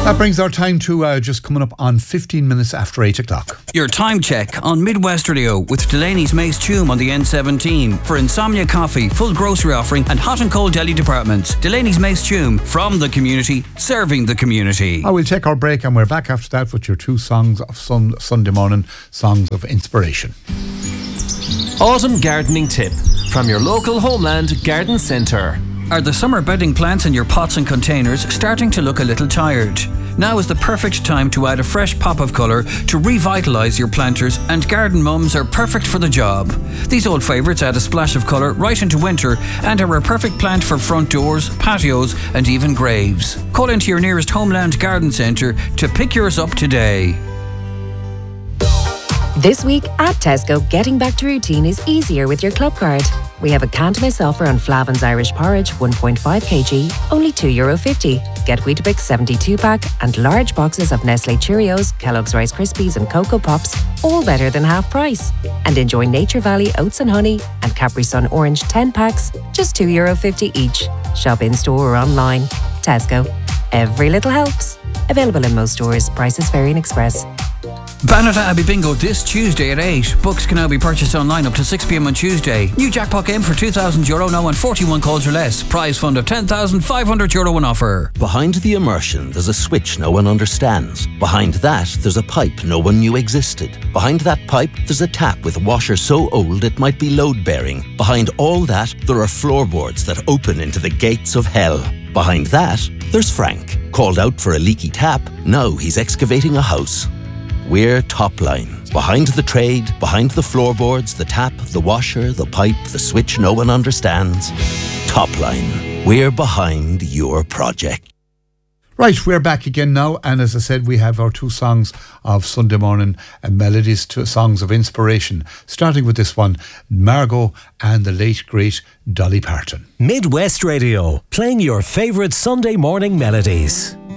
That brings our time to just coming up on 15 minutes after 8 o'clock. Your time check on Midwest Radio with Delaney's Mace Tume on the N17 for Insomnia Coffee, full grocery offering and hot and cold deli departments. Delaney's Mace Tume, from the community, serving the community. We'll take our break and we're back after that with your two songs of Sunday morning, songs of inspiration. Autumn gardening tip from your local Homeland Garden Centre. Are the summer bedding plants in your pots and containers starting to look a little tired? Now is the perfect time to add a fresh pop of colour to revitalise your planters, and garden mums are perfect for the job. These old favourites add a splash of colour right into winter and are a perfect plant for front doors, patios and even graves. Call into your nearest Homeland Garden Centre to pick yours up today. This week at Tesco, getting back to routine is easier with your club card. We have a Cantonese offer on Flavin's Irish Porridge 1.5 kg, only €2.50. Get Weetabix 72 pack and large boxes of Nestle Cheerios, Kellogg's Rice Krispies and Cocoa Pops, all better than half price. And enjoy Nature Valley Oats and Honey and Capri Sun Orange 10 packs, just €2.50 each. Shop in store or online. Tesco. Every little helps. Available in most stores. Prices vary in Express. Bannerta Abbey Bingo this Tuesday at 8. Books can now be purchased online up to 6 p.m. on Tuesday. New jackpot game for €2,000 now on 41 calls or less. Prize fund of €10,500 on offer. Behind the immersion, there's a switch no one understands. Behind that, there's a pipe no one knew existed. Behind that pipe, there's a tap with a washer so old it might be load-bearing. Behind all that, there are floorboards that open into the gates of hell. Behind that, there's Frank. Called out for a leaky tap, now he's excavating a house. We're Topline. Behind the trade, behind the floorboards, the tap, the washer, the pipe, the switch no one understands. Topline. We're behind your project. Right, we're back again now, and as I said, we have our two songs of Sunday morning melodies, to songs of inspiration, starting with this one, Margot and the late great Dolly Parton. Midwest Radio, playing your favourite Sunday morning melodies.